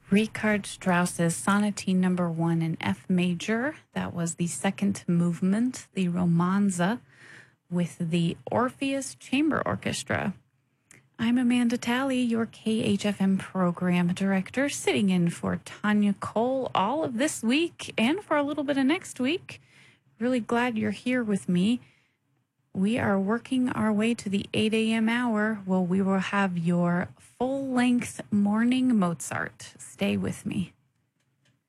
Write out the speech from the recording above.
Richard Strauss's Sonatine Number 1 in F major. That was the second movement, the Romanza, with the Orpheus Chamber Orchestra. I'm Amanda Talley, your KHFM program director, sitting in for Tanya Cole all of this week and for a little bit of next week. Really glad you're here with me. We are working our way to the 8 a.m. hour. Well, we will have your full-length morning Mozart. Stay with me.